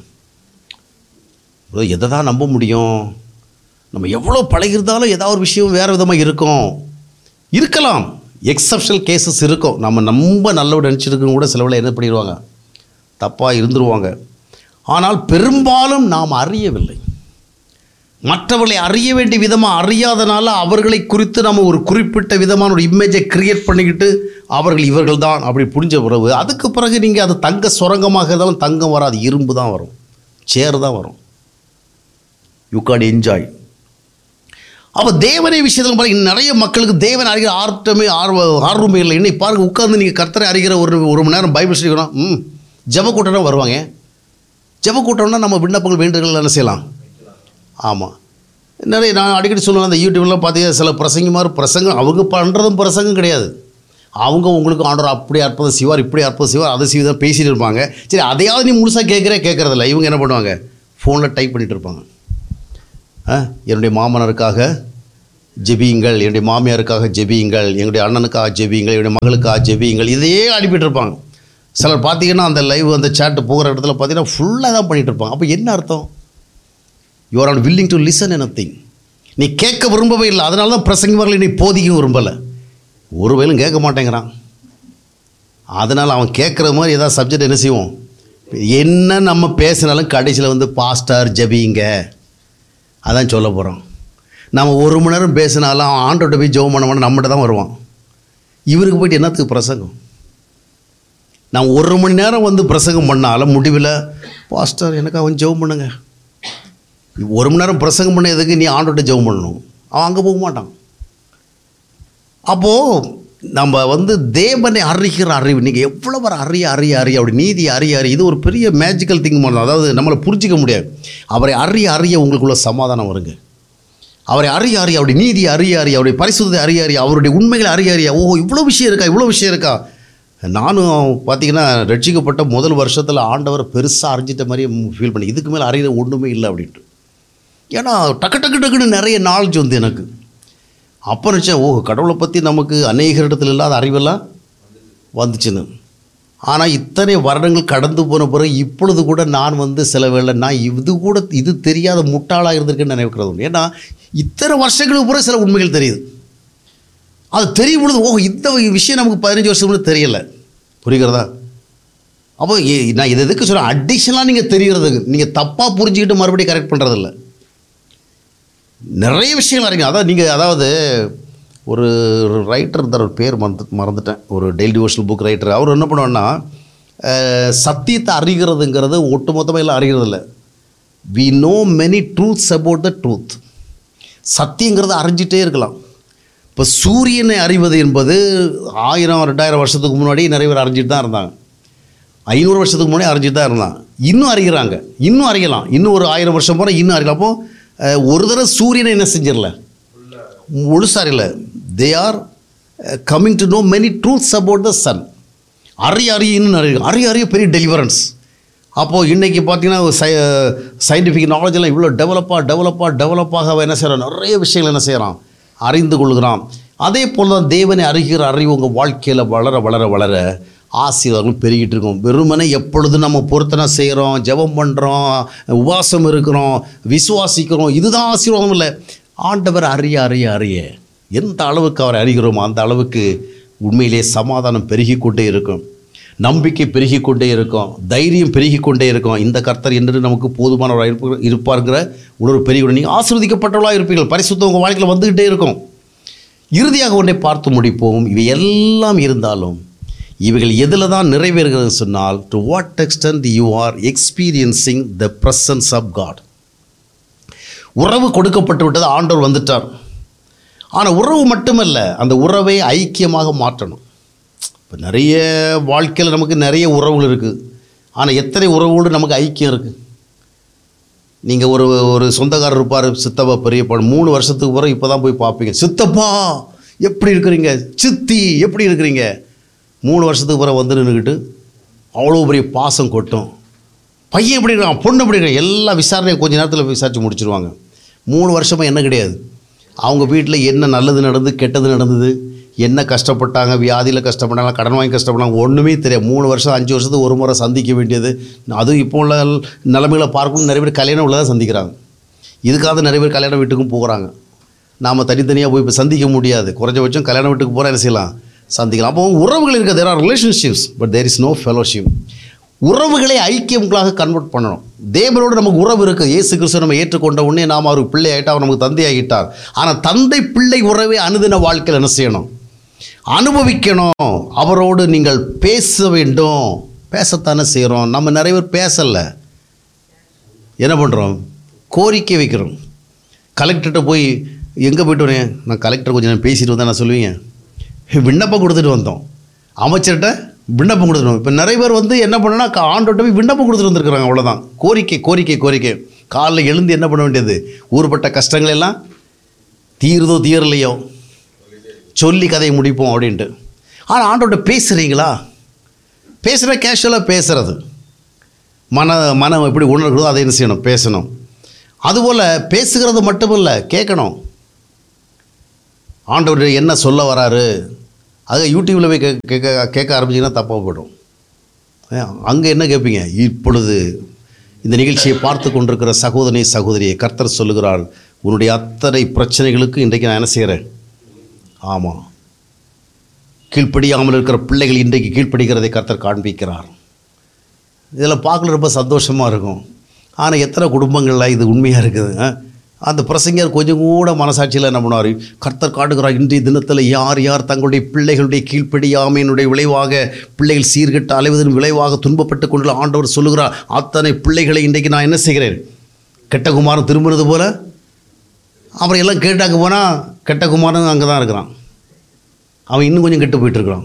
எதை தான் நம்ப முடியும்? நம்ம எவ்வளோ பழகிருந்தாலும் ஏதாவது ஒரு விஷயம் வேறு விதமாக இருக்கலாம். எக்ஸப்ஷனல் கேசஸ் இருக்கும். நம்ம ரொம்ப நல்லவங்க நினச்சிருக்கணும் கூட சிலவில் என்ன பண்ணிடுவாங்க, தப்பாக இருந்துருவாங்க. ஆனால் பெரும்பாலும் நாம் அறியவில்லை. மற்றவர்களை அறிய வேண்டிய விதமாக அறியாதனால அவர்களை குறித்து நம்ம ஒரு குறிப்பிட்ட விதமான ஒரு இமேஜை கிரியேட் பண்ணிக்கிட்டு அவர்கள் இவர்கள் தான் அப்படி புரிஞ்ச பிறகு அதுக்கு பிறகு நீங்கள் அது தங்க சுரங்கமாக இருந்தாலும் தங்கம் வராது, இரும்பு தான் வரும், சேர் தான் வரும். You Khan enjoy. அப்போ தேவனை விஷயத்தில் பாருங்கள், நிறைய மக்களுக்கு தேவனை அறிகிற ஆர்வமே இல்லை. இன்னைக்கு பாருங்கள், உட்கார்ந்து நீங்கள் கர்த்தரை அறிகிற ஒரு மணி நேரம் பைபிள் ஸ்டடி ஜெப கூட்டம் வருவாங்க. ஜெப கூட்டம்னா நம்ம விண்ணப்பங்கள் வேண்டுதல்கள் என்ன செய்யலாம்? ஆமாம், நிறைய நான் அடிக்கடி சொல்லுவேன், அந்த யூடியூப்லாம் பார்த்தீங்கன்னா சில பிரசங்கம் அவங்க பண்ணுறதும் பிரசங்கம் கிடையாது. அவங்க உங்களுக்கு ஆண்டவர் அப்படி அற்புதம் செய்வார், இப்படி அற்புதம் செய்வார், அதை செய்வார் பேசிகிட்டு இருப்பாங்க. சரி, அதையாவது நீ முழுசாக கேட்குறதில்ல. இவங்க என்ன பண்ணுவாங்க, ஃபோனில் டைப் பண்ணிகிட்டு இருப்பாங்க. என்னுடைய மாமனருக்காக ஜெபியுங்கள், என்னுடைய மாமியாருக்காக ஜெபியுங்கள், எங்களுடைய அண்ணனுக்காக ஜெபியுங்கள், என்னுடைய மகளுக்காக ஜெபியுங்கள், இதையே அனுப்பிட்டு இருப்பாங்க. சிலர் பார்த்தீங்கன்னா அந்த லைவ் அந்த சேட்டு போகிற இடத்துல பார்த்தீங்கன்னா ஃபுல்லாக தான் பண்ணிகிட்டு இருப்பாங்க. அப்போ என்ன அர்த்தம்? You are not willing to listen anything. நீ கேட்க விரும்பவே இல்லை, அதனால தான் பிரசங்கிமார்களை நீ போதிக்கவும் விரும்பலை. ஒரு வேலும் கேட்க மாட்டேங்கிறான். அதனால் அவன் கேட்குற மாதிரி ஏதாவது சப்ஜெக்ட் என்ன செய்வோம், என்ன நம்ம பேசினாலும் கடைசியில் வந்து பாஸ்டர் ஜெபிங்க அதான் சொல்ல போகிறோம். நம்ம 1 மணி நேரம் பேசினாலும் அவன் ஆண்டோட்ட போய் ஜெபம் பண்ண மாட்டோம், நம்மகிட்ட தான் வருவான். இவருக்கு போய்ட்டு என்னத்துக்கு பிரசங்கம்? நான் 1 மணி நேரம் வந்து பிரசங்கம் பண்ணாலும் முடிவில் பாஸ்டர் எனக்கு அவன் ஜெபம் பண்ணுங்க. 1 மணி நேரம் பிரசங்கம் பண்ண எதுக்கு நீ ஆண்டோட்ட ஜெபம் பண்ணணும்? அவன் அங்கே போக மாட்டான். அப்போது நம்ம வந்து தேவனை அறிகிற அறிவு, நீங்கள் எவ்வளோ வர அறிய அப்படி நீதி அறிய இது ஒரு பெரிய மேஜிக்கல் திங் பண்ணலாம். அதாவது நம்மளை புரிஞ்சிக்க முடியாது. அவரை அறிய உங்களுக்குள்ள சமாதானம் வருங்க. அவரை அறிய அப்படி நீதி அறிய அவருடைய பரிசுத்தத்தை அறிய அவருடைய உண்மைகளை அறிய ஓ இவ்வளோ விஷயம் இருக்கா. நானும் பார்த்தீங்கன்னா ரட்சிக்கப்பட்ட முதல் வருஷத்தில் ஆண்டவர் பெருசாக அறிஞ்சிட்ட மாதிரியே ஃபீல் பண்ணி, இதுக்கு மேலே அறிய ஒன்றுமே இல்லை அப்படின்ட்டு. ஏன்னா டக்குன்னு நிறைய நாலேஜ் வந்து எனக்கு அப்போ நினச்சேன், கடவுளை பற்றி நமக்கு அநேக இடத்துல இல்லாத அறிவெல்லாம் வந்துச்சுன்னு. ஆனால் இத்தனை வருடங்கள் கடந்து போன பிறகு இப்பொழுது கூட நான் வந்து சில வேளை நான் இது தெரியாத முட்டாளாக இருந்திருக்குன்னு நினைக்கிறது உண்டு. ஏன்னா இத்தனை வருஷங்களுக்கு பிறகு சில உண்மைகள் தெரியுது. அது தெரியும் பொழுது இந்த விஷயம் நமக்கு 15 வருஷம் கூட தெரியலை. புரிகிறதா? அப்போ நான் இது எதுக்கு சொல்கிறேன், அடிஷ்னலாக நீங்கள் தெரிகிறதுக்கு நீங்கள் தப்பாக புரிஞ்சுக்கிட்டு மறுபடியும் கரெக்ட் பண்ணுறதில்ல. நிறைய விஷயங்கள் அறிங்க. அதாவது ஒரு ரைட்டர் இருந்தார், ஒரு பேர் மறந்துட்டேன், ஒரு டெய்லி டிவோஷனல் புக் ரைட்டர். அவர் என்ன பண்ணுவார்னா, சத்தியத்தை அறிகிறதுங்கிறது ஒட்டுமொத்தமாக எல்லாம் அறிகிறதில்ல. We know many truths about the truth. சத்தியங்கிறத அறிஞ்சிட்டே இருக்கலாம். இப்போ சூரியனை அறிவது என்பது 1000-2000 வருஷத்துக்கு முன்னாடி நிறைய பேர் அறிஞ்சிட்டு தான் இருந்தாங்க. 500 வருஷத்துக்கு முன்னாடி அறிஞ்சிட்டு தான் இருந்தாங்க. இன்னும் அறிகிறாங்க, இன்னும் அறியலாம். இன்னும் ஒரு 1000 வருஷம் போனால் இன்னும் அறியலாம். அப்போது ஒரு தடவை சூரியனை என்ன செஞ்சிடல, முழுசாக இல்லை. They are coming to know many truths about the Sun. இன்னும் அறிய பெரிய டெலிவரன்ஸ். அப்போது இன்றைக்கி பார்த்தீங்கன்னா சயின்டிஃபிக் நாலேஜெல்லாம் இவ்வளோ டெவலப்பாக என்ன செய்கிறான், நிறைய விஷயங்கள் என்ன செய்கிறான், அறிந்து கொள்கிறான். அதே போல் தான் தேவனை அறிகிற அறிவு உங்கள் வாழ்க்கையில் வளர ஆசீர்வாதங்களும் பெருகிட்டு இருக்கும். வெறுமனே எப்பொழுது நம்ம பொருத்தனை செய்கிறோம், ஜெபம் பண்ணுறோம், உபவாசம் இருக்கிறோம், விசுவாசிக்கிறோம், இதுதான் ஆசீர்வாதம் இல்லை. ஆண்டவர் அறிய எந்த அளவுக்கு அவரை அறிகிறோமோ அந்த அளவுக்கு உண்மையிலே சமாதானம் பெருகி கொண்டே இருக்கும், நம்பிக்கை பெருகி கொண்டே இருக்கும், தைரியம் பெருகி கொண்டே இருக்கும். இந்த கர்த்தர் என்று நமக்கு போதுமானவராக இருப்பாருங்கிற உணர்வு பெருகி நீங்கள் ஆசீர்வதிக்கப்பட்டவர்களாக இருப்பீர்கள். பரிசுத்தம் உங்கள் வாழ்க்கையில் வந்துக்கிட்டே இருக்கும். இறுதியாக ஒன்றை பார்த்து முடிப்போம். இவை எல்லாம் இருந்தாலும் இவைகள் எதில் தான் நிறைவேறுகிறது சொன்னால், to what extend you are experiencing the presence of God. உறவு கொடுக்கப்பட்டு விட்டது, ஆண்டவர் வந்துட்டார். ஆனால் உறவு மட்டுமல்ல, அந்த உறவை ஐக்கியமாக மாற்றணும். இப்போ நிறைய வாழ்க்கையில் நமக்கு நிறைய உறவுகள் இருக்குது. ஆனால் எத்தனை உறவுகளோடு நமக்கு ஐக்கியம் இருக்குது? நீங்கள் ஒரு சொந்தக்காரர் இருப்பார், சித்தப்பா பெரியப்பா, 3 வருஷத்துக்கு பிறகு இப்போ தான் போய் பார்ப்பீங்க. சித்தப்பா எப்படி இருக்கிறீங்க, சித்தி எப்படி இருக்கிறீங்க, 3 வருஷத்துக்கு பிறகு வந்து நின்றுக்கிட்டு அவ்வளோ பெரிய பாசம் கொட்டும். பையன் எப்படி இருக்கான், பொண்ணு எப்படி இருக்கான், எல்லா விசாரணையும் கொஞ்சம் நேரத்தில் விசாரித்து முடிச்சுருவாங்க. 3 வருஷமாக என்ன கிடையாது, அவங்க வீட்டில் என்ன நல்லது நடந்தது, கெட்டது நடந்தது, என்ன கஷ்டப்பட்டாங்க, வியாதியில் கஷ்டப்பட்டாங்க, கடன் வாங்கி கஷ்டப்பட்டாங்க, ஒன்றுமே தெரியாது. 3 வருஷம் 5 வருஷத்துக்கு ஒரு முறை சந்திக்க வேண்டியது. அதுவும் இப்போ உள்ள நிலைமைகளை பார்க்கணும், நிறைய பேர் கல்யாணம் உள்ளதாக சந்திக்கிறாங்க. இதுக்காக நிறைய பேர் கல்யாண வீட்டுக்கும் போகிறாங்க. நாம் தனித்தனியாக போய் இப்போ சந்திக்க முடியாது. குறைஞ்சபட்சம் கல்யாண வீட்டுக்கு போகிற என்ன செய்யலாம், சந்திக்கலாம். அப்போ உறவுகள் இருக்குது, there are relationships, but there is no fellowship. உறவுகளை ஐக்கியங்களாக கன்வெர்ட் பண்ணணும். தேவனோடு நமக்கு உறவு இருக்குது. இயேசு கிறிஸ்து நம்ம ஏற்றுக்கொண்ட உடனே நாம் அவருக்கு பிள்ளை ஆகிட்டால் அவர் நமக்கு தந்தை ஆகிட்டார். ஆனால் தந்தை பிள்ளை உறவை அனுதின வாழ்க்கையில் என்ன செய்யணும், அனுபவிக்கணும். அவரோடு நீங்கள் பேச வேண்டும். பேசத்தானே செய்கிறோம். நம்ம நிறைய பேர் பேசலை, என்ன பண்ணுறோம், கோரிக்கை வைக்கிறோம். கலெக்டர்கிட்ட போய் எங்கே போய்ட்டு வரேன், நான் கலெக்டர் கொஞ்சம் நேரம் பேசிட்டு வந்தேன், நான் சொல்லுவீங்க விண்ணப்பம் கொடுத்துட்டு வந்தோம். அமைச்சர்கிட்ட விண்ணப்பம் கொடுத்துட்டோம். இப்போ நிறைய பேர் வந்து என்ன பண்ணணும்னா ஆண்டோட்ட போய் விண்ணப்பம் கொடுத்துட்டு வந்துருக்குறாங்க. அவ்வளோதான். கோரிக்கை. காலையில் எழுந்து என்ன பண்ண வேண்டியது, ஊர்பட்ட கஷ்டங்கள் எல்லாம் தீருதோ தீரலையோ சொல்லி கதையை முடிப்போம் அப்படின்ட்டு. ஆனால் ஆண்டவர்கிட்ட பேசுகிறீங்களா? பேசுகிற கேஷுவலாக பேசுகிறது, மனம் எப்படி உணர்கிறதோ அதை என்ன செய்யணும், பேசணும். அதுபோல் பேசுகிறது மட்டும் இல்லை, கேட்கணும். ஆண்டவர் என்ன சொல்ல வராரு, அது யூடியூப்பில் போய் கேட்க ஆரம்பிச்சிங்கன்னா தப்பாக போய்டும். அங்கே என்ன கேட்பீங்க? இப்பொழுது இந்த நிகழ்ச்சியை பார்த்து கொண்டிருக்கிற சகோதரனே சகோதரியை, கர்த்தர் சொல்லுகிறார், உன்னுடைய அத்தனை பிரச்சனைகளுக்கு இன்றைக்கு நான் என்ன செய்கிறேன்? ஆமாம், கீழ்ப்படியாமல் இருக்கிற பிள்ளைகள் இன்றைக்கு கீழ்ப்படுகிறதை கர்த்தர் காண்பிக்கிறார். இதில் பார்க்கல ரொம்ப சந்தோஷமாக இருக்கும். ஆனால் எத்தனை குடும்பங்களில் இது உண்மையாக இருக்குது? அந்த பிரசங்கர் கொஞ்சம் கூட மனசாட்சியில் என்ன பண்ணுவார்? கர்த்தர் காட்டுகிறார், இன்றைய தினத்தில் யார் யார் தங்களுடைய பிள்ளைகளுடைய கீழ்ப்படியாமையினுடைய விளைவாக, பிள்ளைகள் சீர்கெட்ட அலைவதன் விளைவாக துன்பப்பட்டு கொண்டு ஆண்டவர் சொல்லுகிறார், அத்தனை பிள்ளைகளை இன்றைக்கு நான் என்ன செய்கிறேன்? கெட்டகுமாரன் திரும்பினது போல். அப்புறம் எல்லாம் கேட்டாங்க போனால் கெட்டகுமாரன் அங்கே தான் இருக்கிறான், அவன் இன்னும் கொஞ்சம் கெட்டு போயிட்டுருக்கிறான்.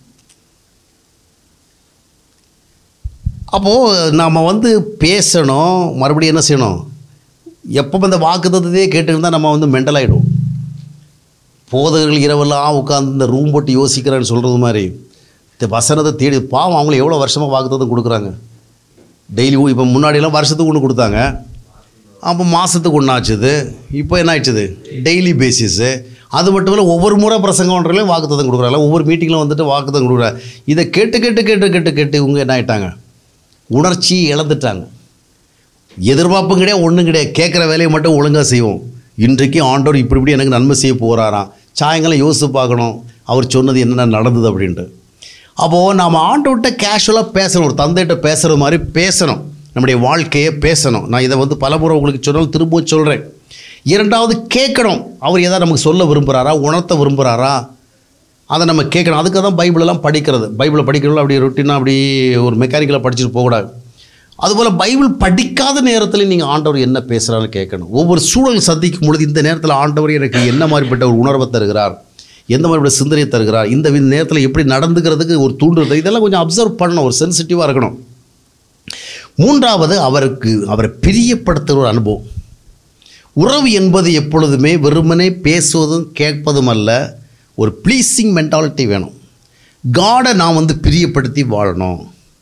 அப்போது நாம் பேசணும், மறுபடியும் என்ன செய்யணும்? எப்போ அந்த வாக்குத்தத்தத்தையே கேட்டுருந்தால் நம்ம மெண்டல் ஆகிடும். போதகர்கள் இரவெல்லாம் உட்காந்து இந்த ரூம் போட்டு யோசிக்கிறான்னு சொல்கிறது மாதிரி இந்த வசனத்தை தேடி, பாவம் அவங்கள எவ்வளோ வருஷமாக வாக்குத்தத்தம் கொடுக்குறாங்க. டெய்லி இப்போ முன்னாடியெல்லாம் வருஷத்துக்கு ஒன்று கொடுத்தாங்க, அப்போ மாதத்துக்கு ஒன்று ஆச்சுது, இப்போ என்ன ஆயிடுச்சுது? Daily basis. அது மட்டும் இல்லை, ஒவ்வொரு முறை பிரசங்கம் பண்ணுறதுலையும் வாக்குத்தத்தம் கொடுக்குறாங்க, ஒவ்வொரு மீட்டிங்கில் வாக்குத்தத்தம் கொடுக்குறாங்க. இதை கேட்டு கேட்டு கேட்டு கேட்டு கேட்டு இவங்க என்ன ஆகிட்டாங்க? உணர்ச்சி இழந்துட்டாங்க. எதிர்பார்ப்பும் கிடையாது, ஒன்றும் கிடையாது, கேட்குற வேலையை மட்டும் ஒழுங்காக செய்வோம். இன்றைக்கு ஆண்டவர் இப்படி எனக்கு நன்மை செய்ய போகிறாராம். சாயங்காலம் யோசித்து பார்க்கணும் அவர் சொன்னது என்னென்ன நடந்தது அப்படின்ட்டு. அப்போது நாம் ஆண்டவர்கிட்ட கேஷுவலாக பேசணும், ஒரு தந்தைகிட்ட பேசுகிற மாதிரி பேசணும், நம்முடைய வாழ்க்கையை பேசணும். நான் இதை பலமுறை உங்களுக்கு சொன்னாலும் திரும்பவும் சொல்கிறேன். இரண்டாவது, கேட்கணும். அவர் எதாவது நமக்கு சொல்ல விரும்புகிறாரா, உணர்த்த விரும்புகிறாரா, அதை நம்ம கேட்கணும். அதுக்காக தான் பைபிளெல்லாம் படிக்கிறது. பைபிளை படிக்கிறவங்க அப்படி ரொட்டீனாக அப்படி ஒரு மெக்கானிக்கலாக படிச்சுட்டு போகக்கூடாது. அதுபோல் பைபிள் படிக்காத நேரத்தில் நீங்கள் ஆண்டவர் என்ன பேசுகிறான்னு கேட்கணும். ஒவ்வொரு சூழல் சந்திக்கும் பொழுது இந்த நேரத்தில் ஆண்டவர் எனக்கு என்ன மாதிரிப்பட்ட ஒரு உணர்வை தருகிறார், எந்த மாதிரிப்பட்ட சிந்தனையை தருகிறார், இந்த நேரத்தில் எப்படி நடந்துக்கிறதுக்கு ஒரு தூண்டுறது, இதெல்லாம் கொஞ்சம் அப்சர்வ் பண்ணணும், ஒரு சென்சிட்டிவாக இருக்கணும். மூன்றாவது, அவரை பிரியப்படுத்துகிற ஒரு அனுபவம். உறவு என்பது எப்பொழுதுமே வெறுமனே பேசுவதும் கேட்பதும் அல்ல, ஒரு ப்ளீஸிங் மென்டாலிட்டி வேணும். காடை நான் பிரியப்படுத்தி வாழணும்,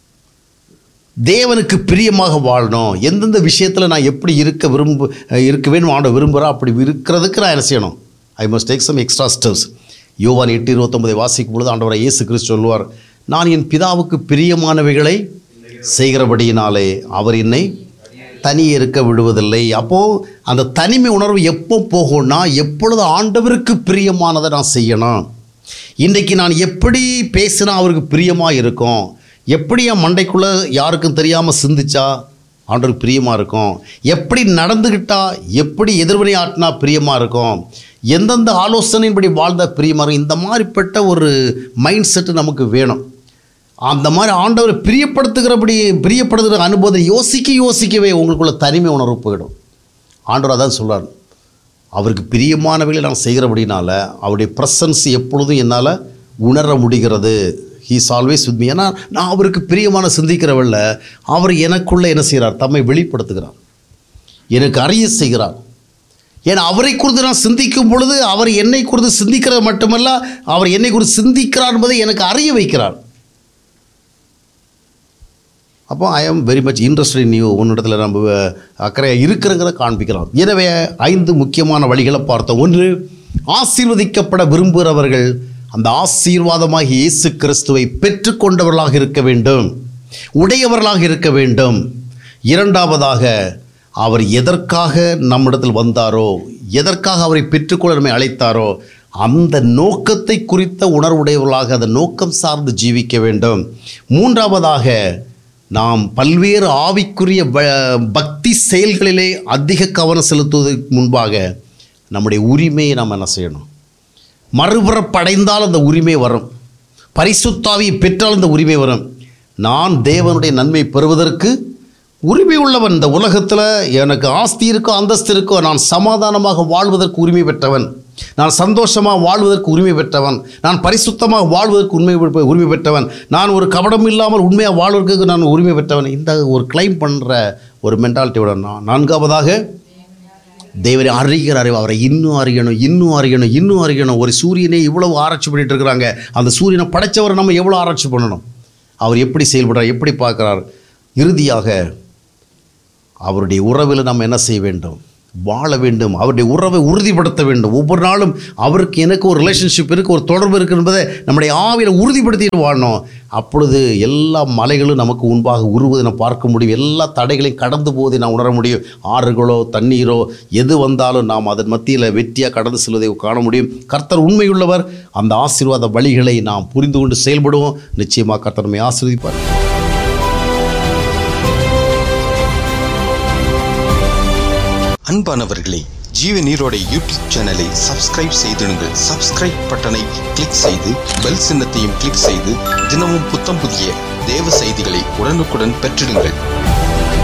தேவனுக்கு பிரியமாக வாழணும், எந்தெந்த விஷயத்தில் நான் எப்படி இருக்க வேணும் ஆண்டவர் விரும்புகிறா, அப்படி இருக்கிறதுக்கு நான் என்ன செய்யணும்? I must take some extra steps. யோவான் 8:29 வாசிக்கும் பொழுது ஆண்டவரை இயேசு கிறிஸ்து சொல்லுவார், நான் என் பிதாவுக்கு பிரியமானவைகளை செய்கிறபடியினாலே அவர் என்னை தனியே இருக்க விடுவதில்லை. அப்போது அந்த தனிமை உணர்வு எப்போ போகும்னா, எப்பொழுது ஆண்டவருக்கு பிரியமானதை நான் செய்யணும். இன்றைக்கு நான் எப்படி பேசினா அவருக்கு பிரியமாக இருக்கும், எப்படி என் மண்டைக்குள்ளே யாருக்கும் தெரியாமல் சிந்திச்சா ஆண்டவருக்கு பிரியமாக இருக்கும், எப்படி நடந்துக்கிட்டால், எப்படி எதிர்வினை ஆட்டினா பிரியமாக இருக்கும், எந்தெந்த ஆலோசனையின்படி வாழ்ந்தால் பிரியமாக இருக்கும், இந்த மாதிரிப்பட்ட ஒரு மைண்ட் செட்டு நமக்கு வேணும். அந்த மாதிரி ஆண்டவரை பிரியப்படுத்துகிற அனுபவத்தை யோசிக்கவே உங்களுக்குள்ள தனிமை உணர்வு போயிடும். ஆண்டவர் அதான் சொல்கிறார், அவருக்கு பிரியமானவைகளை நான் செய்கிறபடினால அவருடைய ப்ரெசன்ஸ் எப்பொழுதும் என்னால் உணர முடிகிறது. He is always with me. ஏன்னா நான் அவருக்கு பிரியமான சிந்திக்கிறவல்ல, அவர் எனக்குள்ளே என்ன செய்கிறார்? தம்மை வெளிப்படுத்துகிறார், எனக்கு அறிய செய்கிறார். ஏன்னா அவரை குறித்து நான் சிந்திக்கும் பொழுது அவர் என்னை குறித்து சிந்திக்கிறது மட்டுமல்ல, அவர் என்னை குறித்து சிந்திக்கிறார் என்பதை எனக்கு அறிய வைக்கிறார். அப்போ ஐ am very much interested in you, உன்னிடத்தில் நம்ம அக்கறையாக இருக்கிறங்கிறத காண்பிக்கலாம். எனவே 5 முக்கியமான வழிகளை பார்த்தோம். 1, ஆசீர்வதிக்கப்பட விரும்புகிறவர்கள் அந்த ஆசீர்வாதமாகிய இயேசு கிறிஸ்துவை பெற்றுக்கொண்டவர்களாக இருக்க வேண்டும், உடையவர்களாக இருக்க வேண்டும். 2வதாக, அவர் எதற்காக நம்மிடத்தில் வந்தாரோ, எதற்காக அவரை பெற்றுக்கொள்ள நம்மை அழைத்தாரோ, அந்த நோக்கத்தை குறித்த உணர்வுடையவர்களாக அந்த நோக்கம் சார்ந்து ஜீவிக்க வேண்டும். 3வதாக, நாம் பல்வேறு ஆவிக்குரிய பக்தி செயல்களிலே அதிக கவனம் செலுத்துவதற்கு முன்பாக நம்முடைய உரிமையை நாம் என்ன செய்யணும்? மறுபுறப்படைந்தால் அந்த உரிமை வரும், பரிசுத்தாவியை பெற்றால் அந்த உரிமை வரும். நான் தேவனுடைய நன்மை பெறுவதற்கு உரிமை உள்ளவன். இந்த உலகத்தில் எனக்கு ஆஸ்தி இருக்கோ அந்தஸ்து இருக்கோ, நான் சமாதானமாக வாழ்வதற்கு உரிமை பெற்றவன், நான் சந்தோஷமாக வாழ்வதற்கு உரிமை பெற்றவன், நான் பரிசுத்தமாக வாழ்வதற்கு உரிமை பெற்றவன், நான் ஒரு கபடம் இல்லாமல் உண்மையாக வாழ்வதற்கு நான் உரிமை பெற்றவன். இந்த ஒரு கிளைம் பண்ணுற ஒரு மென்டாலிட்டியோட. 4வதாக, தேவனை அறிகிற அறிவு, அவரை இன்னும் அறியணும், இன்னும் அறியணும், இன்னும் அறியணும். ஒரு சூரியனை இவ்வளவு ஆராய்ச்சி பண்ணிட்டு இருக்கிறாங்க, அந்த சூரியனை படைத்தவரை நம்ம எவ்வளோ ஆராய்ச்சி பண்ணணும், அவர் எப்படி செயல்படுறார், எப்படி பார்க்குறார். இறுதியாக அவருடைய உறவில் நம்ம என்ன செய்ய வேண்டும், வாழ வேண்டும், அவருடைய உறவை உறுதிப்படுத்த வேண்டும். ஒவ்வொரு நாளும் அவருக்கு எனக்கு ஒரு ரிலேஷன்ஷிப் இருக்குது, ஒரு தொடர்பு இருக்குது என்பதை நம்முடைய ஆவியில் உறுதிப்படுத்திட்டு வாழணும். அப்பொழுது எல்லா மலைகளும் நமக்கு முன்பாக உருவதை நான் பார்க்க முடியும், எல்லா தடைகளையும் கடந்து போவதை நான் உணர முடியும். ஆறுகளோ தண்ணீரோ எது வந்தாலும் நாம் அதன் மத்தியில் வெற்றியாக கடந்து செல்வதை காண முடியும். கர்த்தர் உண்மையுள்ளவர். அந்த ஆசீர்வாத வழிகளை நாம் புரிந்து கொண்டு செயல்படுவோம். நிச்சயமாக கர்த்தர் நம்மை ஆசீர்வதிப்பார். அன்பானவர்களே, ஜீவ நீரோடை யூடியூப் சேனலை சப்ஸ்கிரைப் செய்திடுங்கள். சப்ஸ்கிரைப் பட்டனை கிளிக் செய்து பெல் சின்னத்தையும் கிளிக் செய்து தினமும் புத்தம் புதிய தேவ செய்திகளை உடனுக்குடன் பெற்றிடுங்கள்.